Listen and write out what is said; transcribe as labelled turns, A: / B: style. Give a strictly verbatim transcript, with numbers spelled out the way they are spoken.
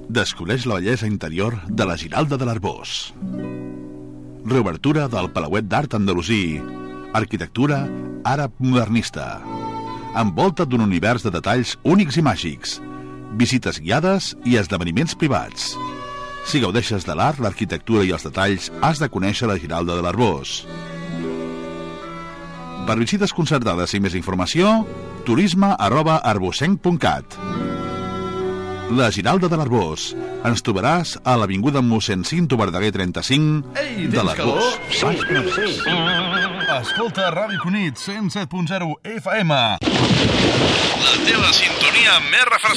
A: Descobreix la bellesa interior de la Giralda de l'Arboç. Reobertura del Palauet d'Art Andalusí. Arquitectura àrab modernista. Envolta d'un univers de detalls únics i màgics. Visites guiades i esdeveniments privats. Si gaudeixes de l'art, l'arquitectura i els detalls, has de conèixer la Giralda de l'Arboç. Per visites concertades i més informació, turisme arroba arbocenc punt cat. La Giralda de l'Arboç. Ens trobaràs a l'avinguda mossèn Cinto Verdaguer trenta-cinc de l'Arboç.
B: Escolta Ràdio Cunit cent set punt zero F M. La teva sintonia més refrescant.